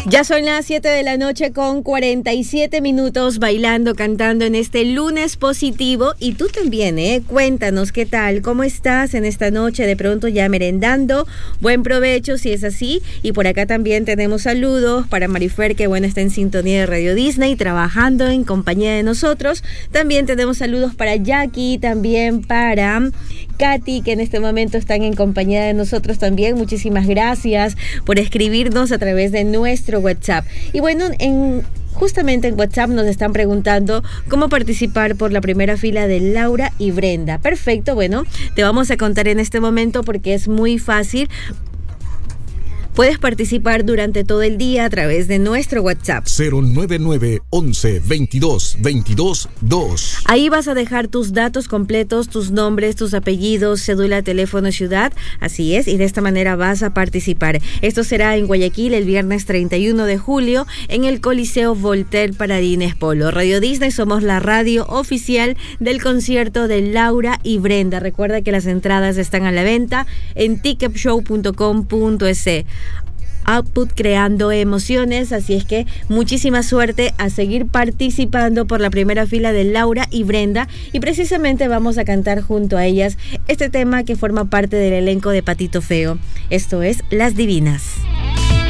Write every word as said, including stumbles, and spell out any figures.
Ya son las siete de la noche con cuarenta y siete minutos, bailando, cantando en este lunes positivo. Y tú también, ¿eh? Cuéntanos qué tal, cómo estás en esta noche, de pronto ya merendando. Buen provecho si es así. Y por acá también tenemos saludos para Marifer, que bueno, está en sintonía de Radio Disney, trabajando en compañía de nosotros. También tenemos saludos para Jackie, también para Katy, que en este momento están en compañía de nosotros también. Muchísimas gracias por escribirnos a través de nuestro WhatsApp. Y bueno, en justamente en WhatsApp nos están preguntando cómo participar por la primera fila de Laura y Brenda. Perfecto, bueno, te vamos a contar en este momento porque es muy fácil. Puedes participar durante todo el día a través de nuestro WhatsApp. cero nueve nueve, once, veintidós, veintidós, dos. Ahí vas a dejar tus datos completos, tus nombres, tus apellidos, cédula, teléfono, ciudad. Así es, y de esta manera vas a participar. Esto será en Guayaquil el viernes treinta y uno de julio en el Coliseo Voltaire Paradines Polo. Radio Disney, somos la radio oficial del concierto de Laura y Brenda. Recuerda que las entradas están a la venta en ticket show punto com punto es. Output, creando emociones, así es que muchísima suerte a seguir participando por la primera fila de Laura y Brenda, y precisamente vamos a cantar junto a ellas este tema que forma parte del elenco de Patito Feo. Esto es Las Divinas.